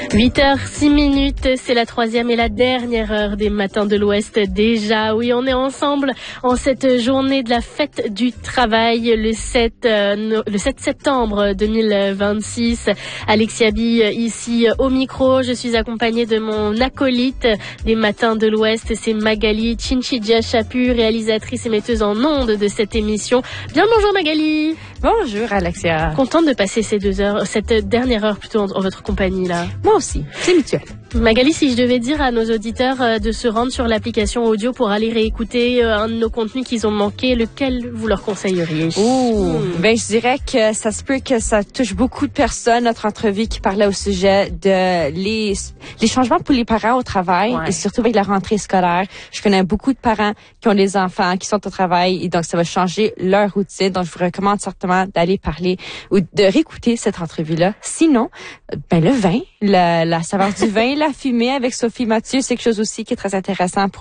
8h06, c'est la troisième et la dernière heure des matins de l'Ouest déjà. Oui, on est ensemble en cette journée de la fête du travail, le 7 septembre 2026. Alexia Bille ici au micro. Je suis accompagnée de mon acolyte des matins de l'Ouest, c'est Magali Chinchidja Chapu, réalisatrice et metteuse en ondes de cette émission. Bien bonjour Magali. Bonjour Alexia. Contente de passer cette dernière heure plutôt en votre compagnie là. Moi aussi, c'est mutuel. Magali, si je devais dire à nos auditeurs de se rendre sur l'application audio pour aller réécouter un de nos contenus qu'ils ont manqué, lequel vous leur conseilleriez? Ben je dirais que ça se peut que ça touche beaucoup de personnes, notre entrevue qui parlait au sujet de les changements pour les parents au travail et surtout avec la rentrée scolaire. Je connais beaucoup de parents qui ont des enfants qui sont au travail et donc ça va changer leur routine. Donc je vous recommande certainement d'aller parler ou de réécouter cette entrevue-là. Sinon, ben le vin, la saveur du vin, la fumée avec Sophie Mathieu, c'est quelque chose aussi qui est très intéressant pour